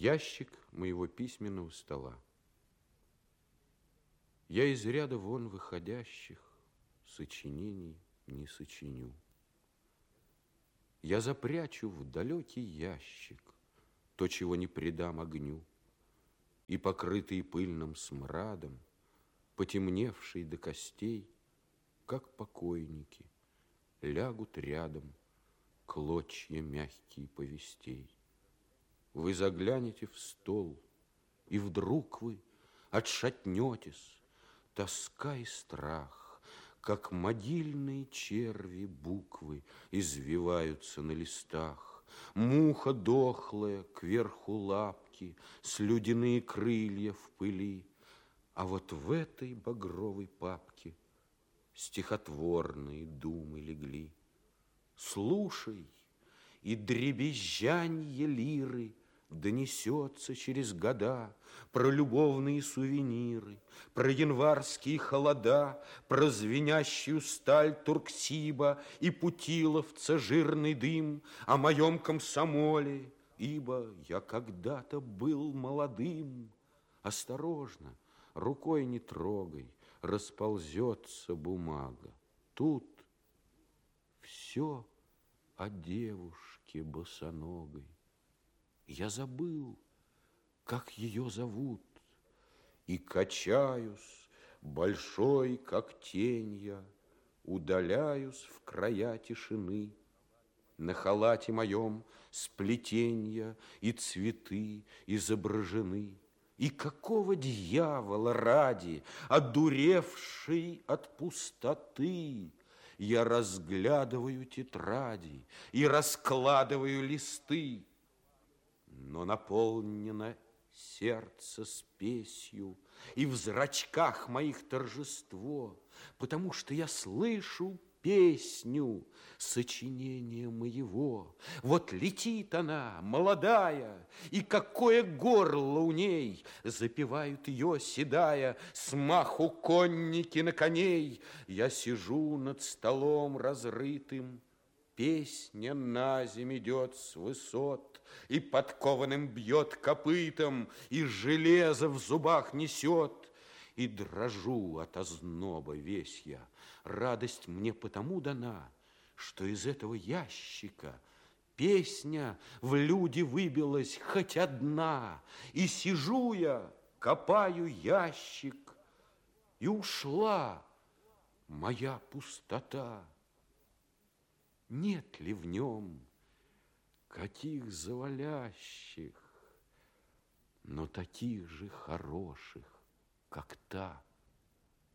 Ящик моего письменного стола. Я из ряда вон выходящих сочинений не сочиню. Я запрячу в далекий ящик то, чего не предам огню, и, покрытые пыльным смрадом, потемневшие до костей, как покойники, лягут рядом клочья мягкие повестей. Вы заглянете в стол, и вдруг вы отшатнетесь, тоска и страх, как могильные черви буквы извиваются на листах. Муха дохлая, кверху лапки, слюдяные крылья в пыли. А вот в этой багровой папке стихотворные думы легли. Слушай, и дребезжанье лиры донесется через года про любовные сувениры, про январские холода, про звенящую сталь Турксиба и путиловца жирный дым, о моем комсомоле, ибо я когда-то был молодым. Осторожно, рукой не трогай, расползется бумага. Тут все о девушке босоногой. Я забыл, как ее зовут, и качаюсь, большой, как тень я, удаляюсь в края тишины. На халате моем сплетенья и цветы изображены. И какого дьявола ради, одуревший от пустоты, я разглядываю тетради и раскладываю листы, но наполнено сердце спесью, и в зрачках моих торжество, потому что я слышу песню сочинения моего. Вот летит она, молодая, и какое горло у ней, запевают ее, седая, смаху конники на коней. Я сижу над столом разрытым, песня на земь идет с высот, и подкованным бьет копытом, и железо в зубах несет, и дрожу от озноба весь я. Радость мне потому дана, что из этого ящика песня в люди выбилась хоть одна, и сижу я, копаю ящик, и ушла моя пустота. Нет ли в нем каких завалящих, но таких же хороших, как та?